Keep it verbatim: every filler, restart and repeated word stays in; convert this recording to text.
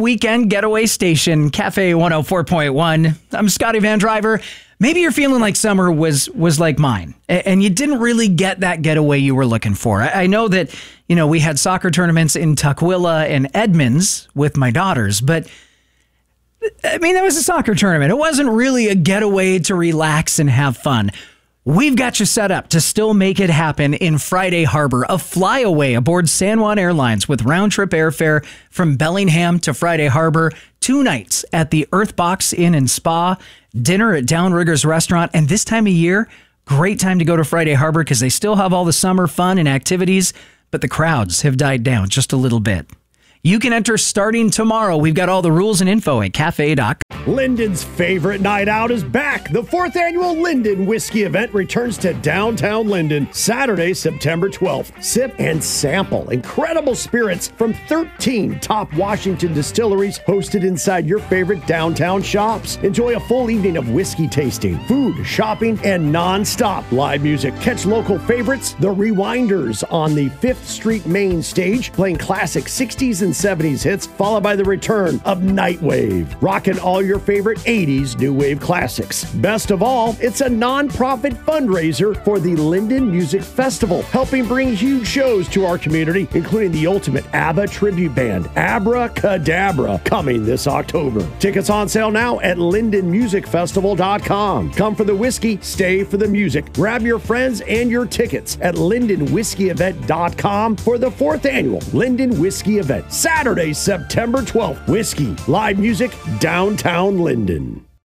weekend getaway station, Cafe one oh four point one. I'm Scotty Van Driver. Maybe you're feeling like summer was was like mine, and you didn't really get that getaway you were looking for. I know that, you know, we had soccer tournaments in Tukwila and Edmonds with my daughters, but I mean, that was a soccer tournament. It wasn't really a getaway to relax and have fun. We've got you set up to still make it happen in Friday Harbor, a flyaway aboard San Juan Airlines with round-trip airfare from Bellingham to Friday Harbor, two nights at the Earthbox Inn and Spa, dinner at Downriggers Restaurant, and this time of year, great time to go to Friday Harbor because they still have all the summer fun and activities, but the crowds have died down just a little bit. You can enter starting tomorrow. We've got all the rules and info at cafe dot com. Linden's favorite night out is back. The fourth annual Linden Whiskey event returns to downtown Linden Saturday, September twelfth. Sip and sample incredible spirits from thirteen top Washington distilleries hosted inside your favorite downtown shops. Enjoy a full evening of whiskey tasting, food, shopping, and non-stop live music. Catch local favorites, the Rewinders, on the fifth Street main stage, playing classic sixties and seventies hits, followed by the return of Nightwave, rocking all your favorite eighties new wave classics. Best of all, it's a non-profit fundraiser for the Linden Music Festival, helping bring huge shows to our community, including the ultimate ABBA tribute band, Abracadabra, coming this October. Tickets on sale now at linden music festival dot com. Come for the whiskey, stay for the music. Grab your friends and your tickets at linden whiskey event dot com for the fourth annual Linden Whiskey Event, Saturday, September twelfth. Whiskey, live music, downtown Linden.